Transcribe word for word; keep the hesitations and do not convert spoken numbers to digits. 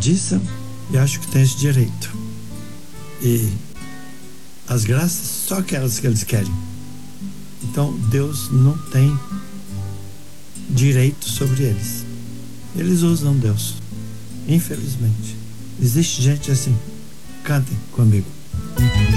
desperdiçam e acham que tem esse direito. E as graças, só aquelas que eles querem. Então Deus não tem direito sobre eles. Eles usam Deus, infelizmente. Existe gente assim. Cantem comigo.